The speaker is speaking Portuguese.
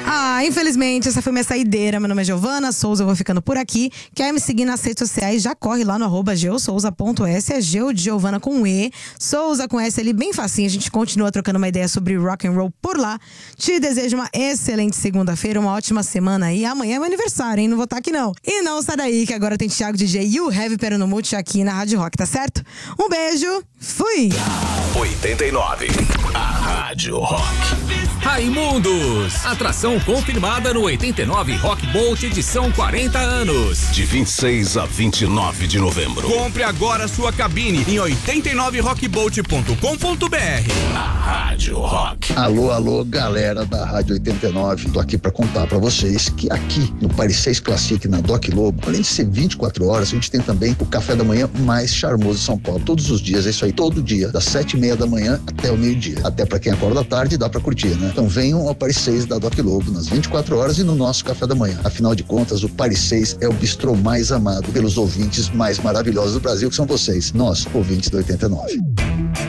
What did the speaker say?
Infelizmente, essa foi minha saideira. Meu nome é Giovana Souza, eu vou ficando por aqui. Quer me seguir nas redes sociais? Já corre lá no @geosouza.s, é Geo de Giovana com E, Souza com S ali, bem facinho. A gente continua trocando uma ideia sobre rock and roll por lá. Te desejo uma excelente segunda-feira, uma ótima semana aí. Amanhã é meu aniversário, hein? Não vou estar aqui não. E não sai daí, que agora tem Thiago DJ e o Heavy Peronomute aqui na Rádio Rock, tá certo? Um beijo, fui! 89, a Rádio Rock. Raimundos, atração confirmada no 89 Rock Bolt edição 40 anos. De 26 a 29 de novembro. Compre agora sua cabine em 89rockbolt.com.br. A Rádio Rock. Alô, galera da Rádio 89. Tô aqui pra contar pra vocês que aqui no Paris 6 Classic, na Doc Lobo, além de ser 24 horas, a gente tem também o café da manhã mais charmoso de São Paulo. Todos os dias, é isso aí, todo dia, das 7:30 da manhã até o meio-dia. Até pra quem acorda à tarde, dá pra curtir, né? Então venham ao Paris 6 da Doc Lobo nas 24 horas e no nosso café da manhã. Afinal de contas, o Paris 6 é o bistrô mais amado pelos ouvintes mais maravilhosos do Brasil, que são vocês, nós, ouvintes do 89.